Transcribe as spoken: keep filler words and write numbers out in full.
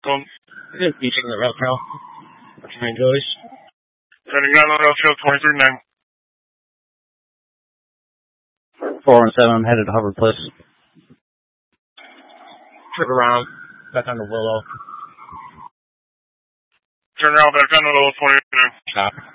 Come. Just be taking the rail trail. What's your name, Joey's? Turning down the rail trail twenty-three nine. four one seven, I'm headed to Hubbard Place. Trip around, back on the Willow. Turn around back on the Willow twenty-nine. Stop.